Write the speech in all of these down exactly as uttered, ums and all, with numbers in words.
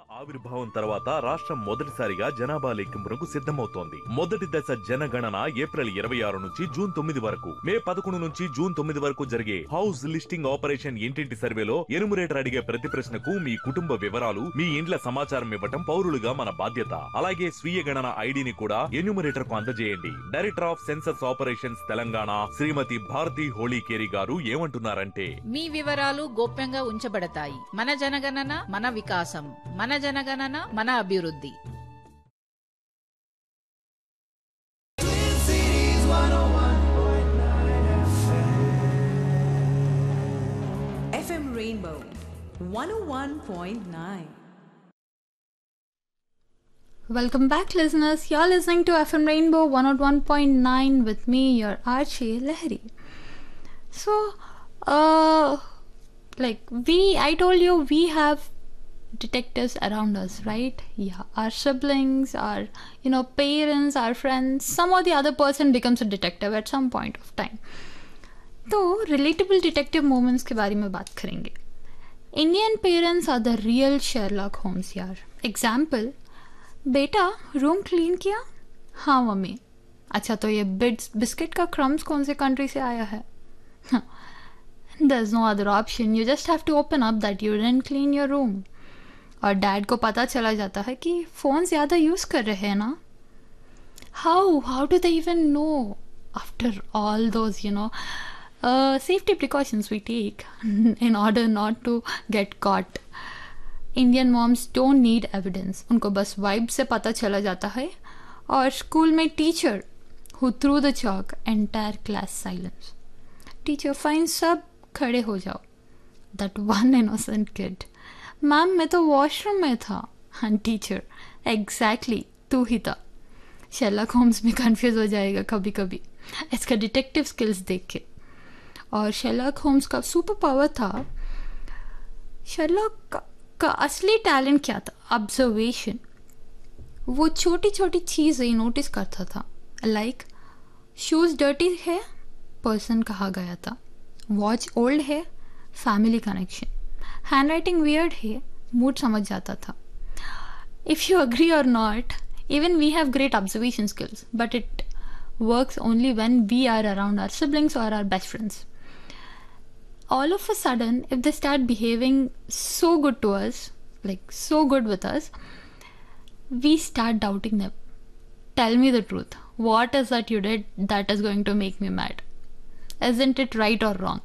ఆవిర్భావం తర్వాత రాష్ట్రం మొదటిసారిగా జనాభా లెక్కింపునకు సిద్ధమవుతోంది. మొదటి దశ జనగణన ఏప్రిల్ ఇరవై ఆరు నుంచి జూన్ తొమ్మిది వరకు, మే పదకొండు నుంచి జూన్ తొమ్మిది వరకు జరిగే హౌస్ లిస్టింగ్ ఆపరేషన్ ఇంటింటి సర్వేలో ఎనుమరేటర్ అడిగే ప్రతి ప్రశ్నకు మీ కుటుంబ వివరాలు, మీ ఇండ్ల సమాచారం ఇవ్వటం పౌరులుగా మన బాధ్యత. అలాగే స్వీయ గణన ఐడిని కూడా ఎన్యూమరేటర్ కు అందజేయండి. Director of census operations Telangana శ్రీమతి భారతి హోళీకేరి గారు ఏమంటున్నారంటే, మీ వివరాలు గోప్యంగా ఉంచబడతాయి. మన జనగణన మన వికాసం, మన జనగణన మన అభివృద్ధి. FM Rainbow one oh one point nine. Welcome back, listeners. You're listening to F M Rainbow one oh one point nine with me, your Archie Lahiri. So, uh, like we, I told you, we have detectives around us, right? Yeah, our siblings, our, you know, parents, our friends, some or the other person becomes a detective at some point of time. तो relatable detective moments के बारे में बात करेंगे. Indian parents are the real Sherlock Holmes यार. Example, बेटा room clean किया? हाँ मम्मी. अच्छा तो ये बिट्स बिस्किट का क्रम्स कौन से कंट्री से आया है? There's no other option. You just have to open up that you didn't clean your room. और डैड को पता चला जाता है कि फ़ोन ज़्यादा यूज़ कर रहे हैं ना. How how do they even know after all those you know safety precautions we take in order not to get caught. Indian moms don't need evidence. उनको बस वाइब से पता चला जाता है. और स्कूल में teacher who through the chalk entire class silence. Teacher fine सब खड़े हो जाओ. That one innocent kid, ma'am मैं तो वॉशरूम में था. हाँ टीचर, एग्जैक्टली तू ही था. शेरलॉक होम्स भी कंफ्यूज हो जाएगा कभी कभी इसका डिटेक्टिव स्किल्स देख के. और शेरलॉक होम्स का सुपर पावर था, शेरलॉक का, का असली टैलेंट क्या था? ऑब्जर्वेशन. वो छोटी छोटी चीज़ें नोटिस करता था. लाइक शूज़ डर्टी है, पर्सन कहा गया था. वॉच ओल्ड है, family connection. Hand writing weird है, मूड समझ जाता था. इफ़ यू अग्री और not, even we have great observation skills, but it works only when we are around our siblings और our best friends. All of a sudden, if they start behaving so good to us, like so good with us, we start doubting them. Tell me the truth. What is that you did that is going to make me mad? Isn't it right or wrong?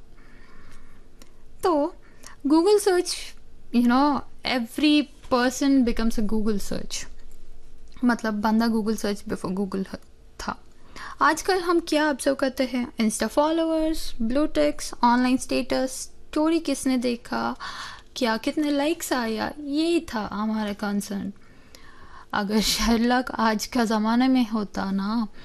So, Google search, you know, every person becomes a Google search. मतलब बंदा Google search before Google था. आजकल हम क्या observe करते हैं? Insta followers, blue ticks, online status, story किसने देखा, क्या कितने लाइक्स आया, यही था हमारा कंसर्न. अगर शेरलॉक आज का ज़माने में होता ना,